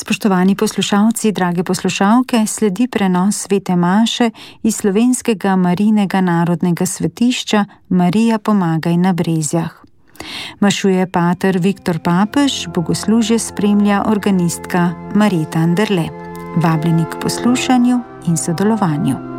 Spoštovani poslušalci, drage poslušalke, sledi prenos svete maše iz slovenskega Marijinega narodnega svetišča Marija pomagaj na Brezjah. Mašuje pater Viktor Papež, bogoslužje spremlja organistka Marjeta Anderle. Vabljeni k poslušanju in sodelovanju.